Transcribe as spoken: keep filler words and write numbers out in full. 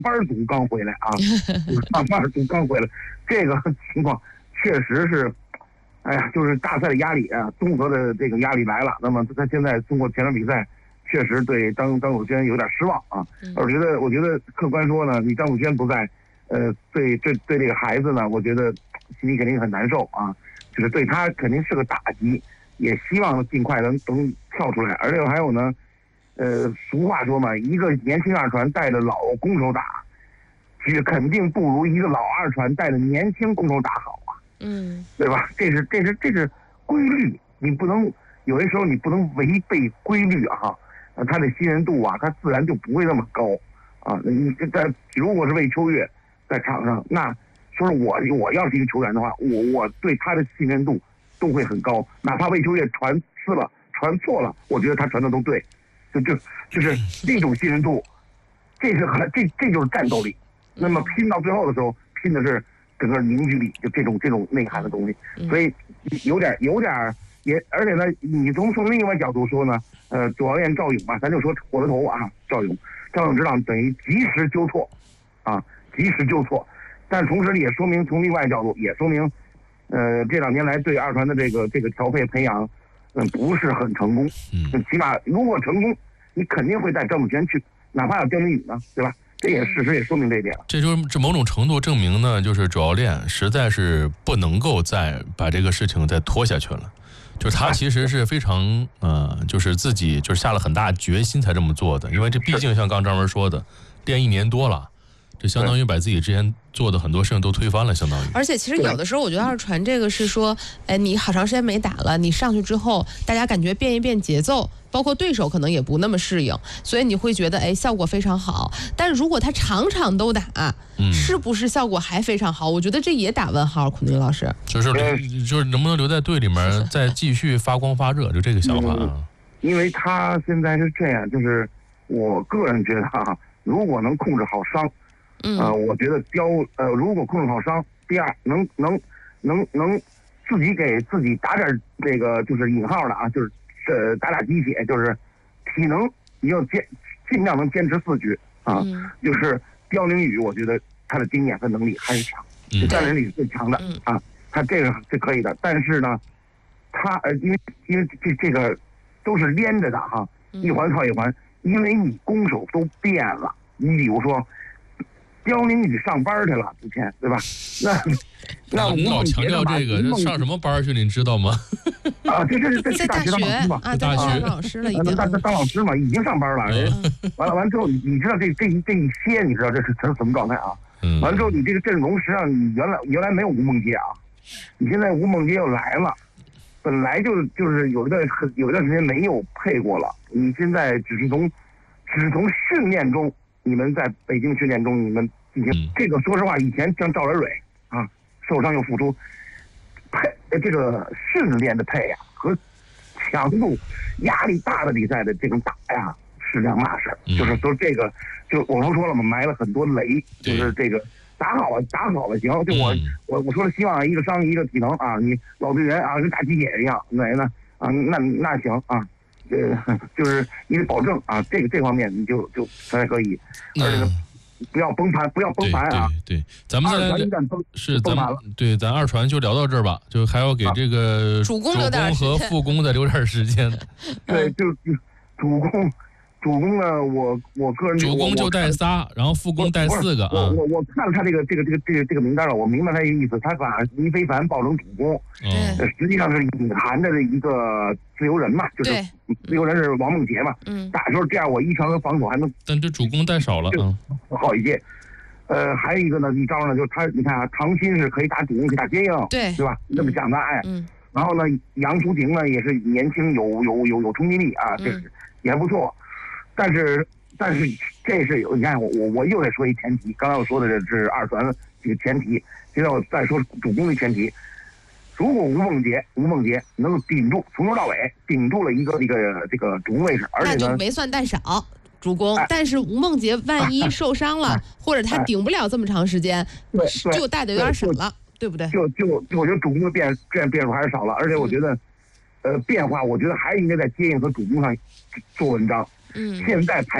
班组刚回来啊，上班组刚回来，这个情况确实是，哎呀，就是大赛的压力啊，综合的这个压力来了。那么他现在通过前场比赛，确实对张张祖轩有点失望啊。我觉得，我觉得客观说呢，你张祖轩不在，呃，对对对这个孩子呢，我觉得心里肯定很难受啊，就是对他肯定是个打击，也希望尽快能能跳出来。而且还有呢。呃，俗话说嘛，一个年轻二传带着老攻手打，是肯定不如一个老二传带着年轻攻手打好啊。 嗯， 对吧？这是这是这是规律，你不能有些时候你不能违背规律啊。呃，他的信任度啊，他自然就不会那么高啊。你在如果是魏秋月在场上，那说是我我要是一个球员的话，我我对他的信任度都会很高，哪怕魏秋月传失了、传错了，我觉得他传的都对。就就就是这种信任度，这是很这这就是战斗力。那么拼到最后的时候，拼的是整个凝聚力，就这种这种内涵的东西。所以有点有点也，而且呢，你从从另外角度说呢，呃，主教练赵勇吧，咱就说火车头啊，赵勇，赵勇指导等于及时纠错，啊，及时纠错。但同时也说明从另外角度也说明，呃，这两年来对二传的这个这个调配培养。嗯，不是很成功。嗯，起码如果成功，你肯定会带张祖轩去，哪怕有刁宁宇呢，对吧？这也事实也说明这一点了。 这就是这某种程度证明呢，就是主教练实在是不能够再把这个事情再拖下去了。就是他其实是非常呃，就是自己就是下了很大决心才这么做的，因为这毕竟像刚张文说的，练一年多了。这相当于把自己之前做的很多事情都推翻了，相当于。 而且其实有的时候，我觉得二传这个是说，哎，你好长时间没打了，你上去之后，大家感觉变一变节奏，包括对手可能也不那么适应，所以你会觉得，哎，效果非常好。但如果他场场都打，嗯、是不是效果还非常好？我觉得这也打问号，孔宁老师。 就是就是能不能留在队里面再继续发光发热，就这个想法啊。 嗯、因为他现在是这样，就是我个人觉得哈，如果能控制好伤。 嗯， 呃，我觉得雕呃，如果控制好伤，第二能能能能自己给自己打点这个就是引号的啊，就是呃打打鸡血，就是体能你要坚尽量能坚持四局啊，嗯、就是刁宁宇，我觉得他的经验和能力还是强， 嗯、 战略力是最强的、嗯、啊，他这个是可以的，但是呢，他呃因为因为这这个都是连着的哈、啊，一环靠一环，因为你攻守都变了，你比如说。刁宁宇上班去了，之前对吧？那那你老强调这个，这上什么班去？您知道吗？ 啊，这这是在大学当老师嘛？ 啊， 大学当老师了，已经当当老师嘛，已经上班了。人完了完之后，你你知道这这一这一些，你知道这是成什么状态啊？完了之后，你这个阵容实际上你原来原来没有吴梦洁啊，你现在吴梦洁又来了，本来就就是有一段有一段时间没有配过了，你现在只是从只是从训练中。你们在北京训练中，你们进行这个，说实话，以前像赵蕊蕊啊，受伤又复出，配这个训练的配呀、啊、和强度、压力大的比赛的这种打呀是两码事。嗯、就是说这个，就我不说了嘛，埋了很多雷，就是这个打好了，打好了行。就我、嗯、我我说了，希望一个伤一个体能啊，你老队员啊跟打鸡血一样，那那啊那那行啊。呃，就是因为保证啊，这个这方面你就就才可以，而且不要崩盘，不要崩盘啊！ 对，对对咱们再来是咱们对咱二传就聊到这儿吧，就还要给这个主攻和副攻再留点时间。 对，就主攻。主攻呢，我我个人主攻就带仨，然后副攻带四个啊。 我我我看了他这个这个这个这个这个名单了，我明白他这个意思，他把倪非凡报成主攻， 嗯， 实际上是隐含着的一个自由人嘛，就是自由人是王梦洁嘛，嗯，打的时候这样我一传和防守还能， 但这主攻带少了，嗯， 好一些。呃，还有一个呢，一招呢，就是他你看啊，唐鑫是可以打主攻，可以打接应， 对， 对吧？那么讲他哎，嗯，然后呢，杨淑婷呢也是年轻有有有有冲击力啊，这是也还不错。但是，但是这是有你看，我我我又得说一前提，刚才我说的这是二传这个前提，现在我再说主攻的前提。如果吴梦洁吴梦洁能够顶住，从头到尾顶住了一个一个这个主攻位置，而且呢， 那就没算带少主攻。哎、但是吴梦洁万一受伤了，哎、或者他顶不了这么长时间， 对、 哎，就带的有点少了，对不对？ 就就就我觉得主攻的变变变数还是少了，而且我觉得，嗯、呃，变化我觉得还应该在接应和主攻上做文章。嗯，现在排。